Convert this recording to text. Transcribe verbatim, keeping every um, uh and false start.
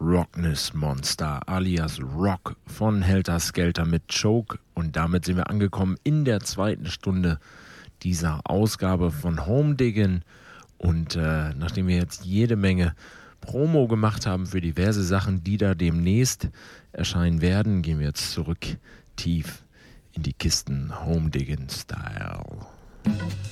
Rockness Monster alias Rock von Helter Skelter mit Choke. Und damit sind wir angekommen in der zweiten Stunde dieser Ausgabe von Home Diggin'. Und äh, nachdem wir jetzt jede Menge Promo gemacht haben für diverse Sachen, die da demnächst erscheinen werden, gehen wir jetzt zurück tief in die Kisten Home Diggin' Style.